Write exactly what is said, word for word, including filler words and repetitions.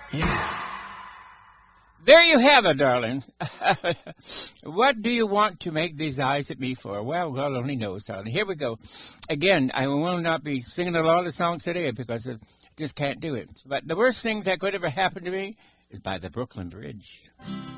There you have it, darling. What do you want to make these eyes at me for? Well, God only knows, darling. Here we go. Again, I will not be singing a lot of songs today because I just can't do it. But the worst thing that could ever happen to me is by the Brooklyn Bridge.